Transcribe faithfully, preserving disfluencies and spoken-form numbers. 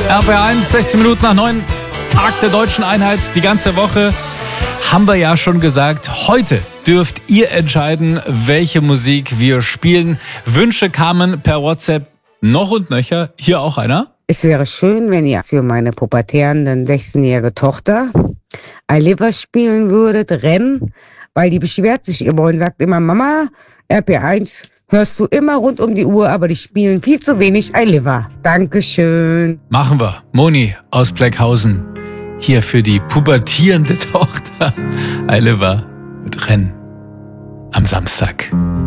R B R eins, sechzehn Minuten nach neun, Tag der Deutschen Einheit, die ganze Woche. Haben wir ja schon gesagt, heute dürft ihr entscheiden, welche Musik wir spielen. Wünsche kamen per WhatsApp noch und nöcher. Hier auch einer. Es wäre schön, wenn ihr für meine pubertierende sechzehnjährige Tochter I Live spielen würdet, Rennen, weil die beschwert sich immer und sagt immer, Mama, R B R eins hörst du immer rund um die Uhr, aber die spielen viel zu wenig I Live. Dankeschön. Machen wir. Moni aus Blackhausen. Hier für die pubertierende Tochter I Live mit Rennen am Samstag.